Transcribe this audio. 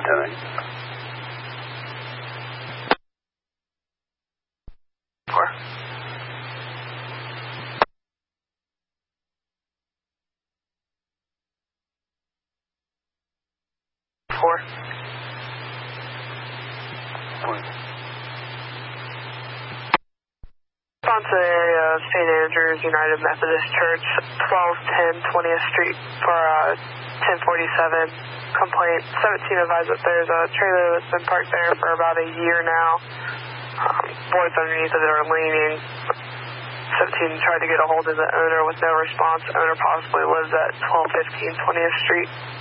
doing? 4. 4. Response area, St. Andrews United Methodist Church, 1210 20th Street for 1047 complaint. 17 advised that there's a trailer that's been parked there for about a year now. Boards underneath of it are leaning. 17 tried to get a hold of the owner with no response. Owner possibly lives at 1215 20th Street.